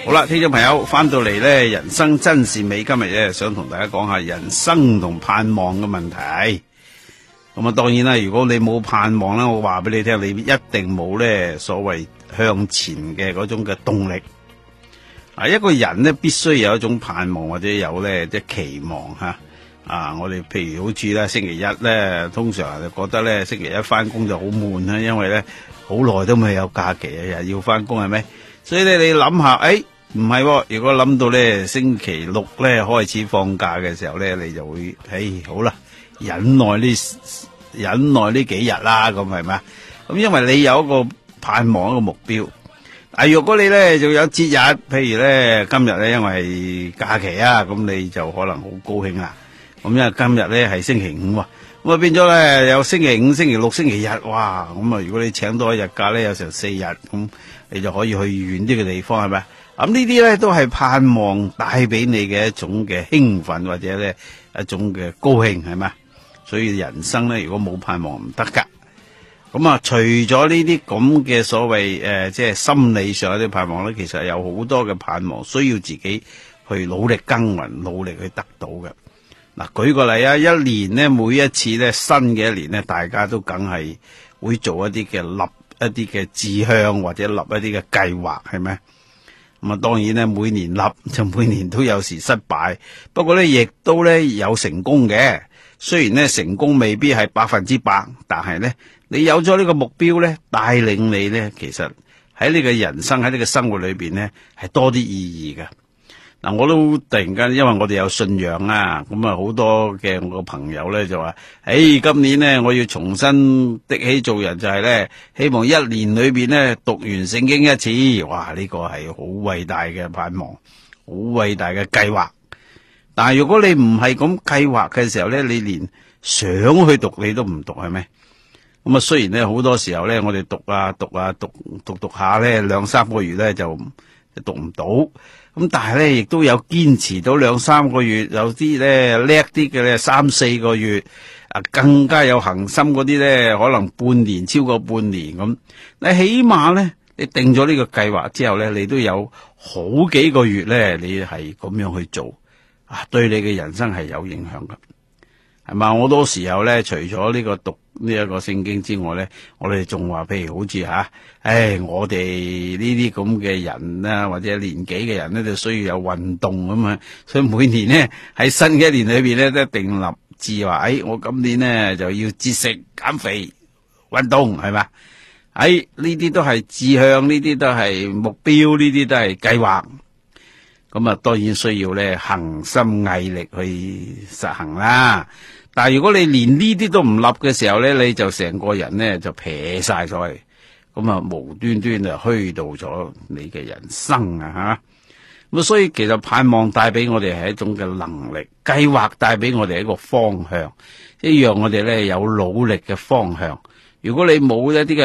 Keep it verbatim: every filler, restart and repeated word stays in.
好啦，聽眾朋友翻到嚟呢，人生真善美，今日咧想同大家講下人生同盼望嘅問題。咁啊，當然啦，如果你冇盼望啦，我話俾你聽，你一定冇呢所謂向前嘅嗰種嘅動力。啊，一個人呢必須有一種盼望或者有呢即係期望吓。啊，我哋譬如好似咧星期一咧，通常就覺得咧星期一翻工就好悶啦，因為咧好耐都未有假期啊，日要翻工係咪？所以咧你諗下，誒唔係，如果諗到咧星期六咧開始放假嘅時候咧，你就會，誒好啦，忍耐呢忍耐呢幾日啦，咁係咪？咁因為你有一個盼望一個目標。啊，如果你咧就有節日，譬如咧今日咧因為係假期啊，咁你就可能好高興啦。咁因為今日咧係星期五喎，咁啊變咗咧有星期五、星期六、星期日，哇！咁啊如果你請多一日假咧，有成四日，咁你就可以去遠啲嘅地方，係咪？咁呢啲咧都係盼望帶俾你嘅一種嘅興奮或者咧一種嘅高興，係咪？所以人生咧如果冇盼望唔得噶。咁啊除咗呢啲咁嘅所謂誒、呃、即係心理上一啲盼望咧，其實有好多嘅盼望需要自己去努力耕耘、努力去得到嘅。嗱，舉個例啊，一年呢，每一次咧新嘅一年呢，大家都梗係會做一啲嘅立一啲嘅志向或者立一啲嘅計劃，係咪？咁啊，當然咧每年立就每年都有時失敗，不過咧亦都咧有成功嘅。雖然咧成功未必係百分之百，但係咧你有咗呢個目標咧，帶領你咧，其實喺你嘅人生喺你嘅生活裏邊咧係多啲意義嘅。嗱，我都突然間，因為我哋有信仰啊，咁啊好多嘅我個朋友咧就話，誒，今年咧我要重新的起做人，就係咧希望一年裏邊咧讀完聖經一次。哇，呢個係好偉大嘅盼望，好偉大嘅計劃。但係如果你唔係咁計劃嘅時候咧，你連想去讀你都唔讀，係咪？咁啊，雖然咧好多時候咧，我哋讀啊讀啊讀讀讀下咧，兩三個月咧就讀唔到。咁但係咧，亦都有堅持到兩三個月，有啲咧叻啲嘅咧三四個月，啊更加有恒心嗰啲咧，可能半年超過半年咁。你起碼咧，你定咗呢個計劃之後咧，你都有好幾個月咧，你係咁樣去做，啊對你嘅人生係有影響噶。係嘛？好多時候咧，除咗呢個讀呢一個聖經之外咧，我哋仲話，譬如好似吓，唉，我哋呢啲咁嘅人啦，或者年紀嘅人咧，就需要有運動咁啊。所以每年咧喺新嘅一年裏邊咧，都定立志話，誒，我今年咧就要節食、減肥、運動，係嘛？誒，呢啲都係志向，呢啲都係目標，呢啲都係計劃。咁啊，當然需要咧恒心毅力去實行啦。但係如果你連呢啲都唔立嘅時候咧，你就成個人咧就撇晒咗去，咁啊無端端就虛度咗你嘅人生啊吓。咁啊，所以其實盼望帶俾我哋係一種嘅能力，計劃帶俾我哋一個方向，一樣我哋咧有努力嘅方向。如果你冇一啲嘅